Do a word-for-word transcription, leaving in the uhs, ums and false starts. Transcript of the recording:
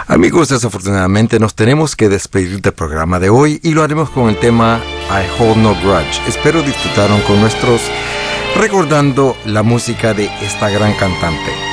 Amigos, desafortunadamente nos tenemos que despedir del programa de hoy y lo haremos con el tema I Hold No Grudge. Espero disfrutaron con nuestros recordando la música de esta gran cantante.